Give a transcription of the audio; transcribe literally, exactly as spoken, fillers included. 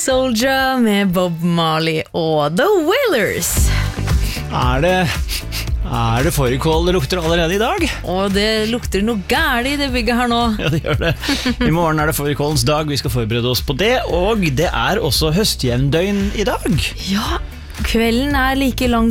Soldier med Bob Marley og The Wailers. Er det, er det fårikål det lukter allerede i dag? Og det lukter noe gærlig i det bygget her nå. Ja, det gjør det. I morgen er det fårikålens dag, vi skal forberede oss på det, og det er også høstjevndøgn i dag. Ja, kvelden er like lang